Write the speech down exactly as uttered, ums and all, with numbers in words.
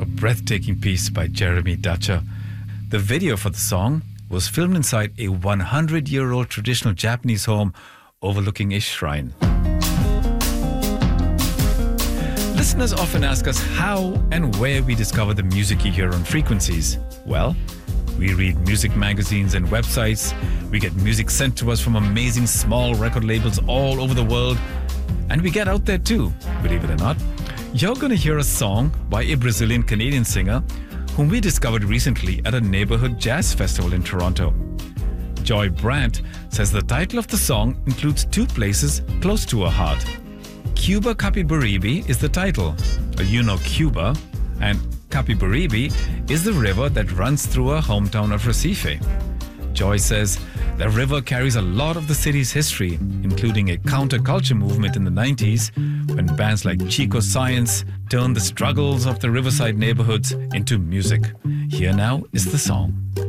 a breathtaking piece by Jeremy Dutcher. The video for the song was filmed inside a one hundred year old traditional Japanese home overlooking a shrine. Listeners often ask us how and where we discover the music you hear on Frequencies. Well, we read music magazines and websites. We get music sent to us from amazing small record labels all over the world. And we get out there too, believe it or not. You're going to hear a song by a Brazilian-Canadian singer whom we discovered recently at a neighborhood jazz festival in Toronto. Joy Brandt says the title of the song includes two places close to her heart. Cuba Capibaribe is the title. You know Cuba, and Capibaribe is the river that runs through her hometown of Recife. Joy says the river carries a lot of the city's history, including a counterculture movement in the nineties when bands like Chico Science turned the struggles of the riverside neighborhoods into music. Here now is the song.